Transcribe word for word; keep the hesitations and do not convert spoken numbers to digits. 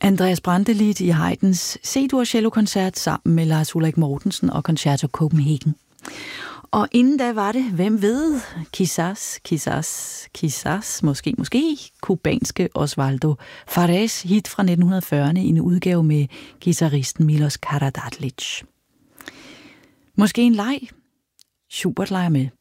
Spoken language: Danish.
Andreas Brantelid i Haydns C-dur cellokoncert sammen med Lars Ulrik Mortensen og Concerto Copenhagen. Og inden da var det, hvem ved, quizás, quizás, quizás, måske, måske, kubanske Osvaldo Fares hit fra nitten fyrrerne i en udgave med guitaristen Milos Karadatlic. Måske en leg? Schubert leger med.